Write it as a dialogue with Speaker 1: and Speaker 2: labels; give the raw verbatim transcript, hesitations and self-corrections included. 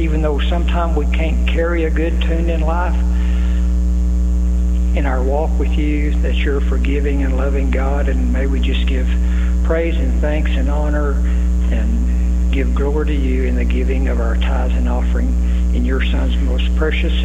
Speaker 1: even though sometimes we can't carry a good tune in life, in our walk with you, that you're a forgiving and loving God, and may we just give praise and thanks and honor and give glory to you in the giving of our tithes and offering in your Son's most precious